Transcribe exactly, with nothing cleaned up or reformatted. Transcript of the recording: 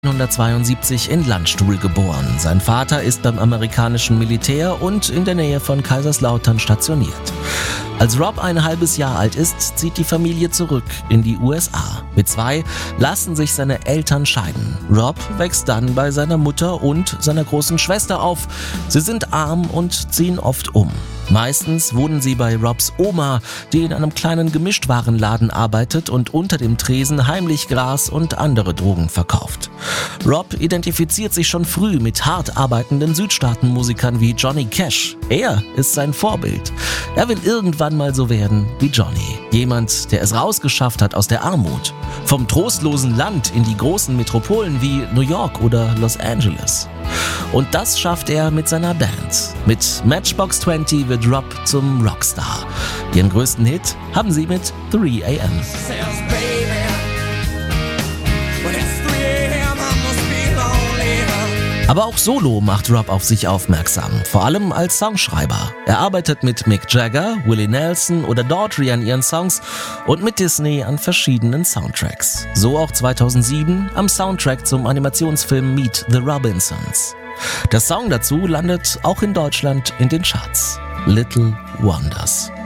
neunzehnhundertzweiundsiebzig in Landstuhl geboren. Sein Vater ist beim amerikanischen Militär und in der Nähe von Kaiserslautern stationiert. Als Rob ein halbes Jahr alt ist, zieht die Familie zurück in die U S A. Mit zwei lassen sich seine Eltern scheiden. Rob wächst dann bei seiner Mutter und seiner großen Schwester auf. Sie sind arm und ziehen oft um. Meistens wohnen sie bei Robs Oma, die in einem kleinen Gemischtwarenladen arbeitet und unter dem Tresen heimlich Gras und andere Drogen verkauft. Rob identifiziert sich schon früh mit hart arbeitenden Südstaatenmusikern wie Johnny Cash. Er ist sein Vorbild. Er will irgendwann mal so werden wie Johnny. Jemand, der es rausgeschafft hat aus der Armut. Vom trostlosen Land in die großen Metropolen wie New York oder Los Angeles. Und das schafft er mit seiner Band. Mit Matchbox zwanzig wird Rob zum Rockstar. Ihren größten Hit haben sie mit three a m. Aber auch solo macht Rob auf sich aufmerksam, vor allem als Songschreiber. Er arbeitet mit Mick Jagger, Willie Nelson oder Daughtry an ihren Songs und mit Disney an verschiedenen Soundtracks. So auch zweitausendsieben am Soundtrack zum Animationsfilm Meet the Robinsons. Der Song dazu landet auch in Deutschland in den Charts. Little Wonders.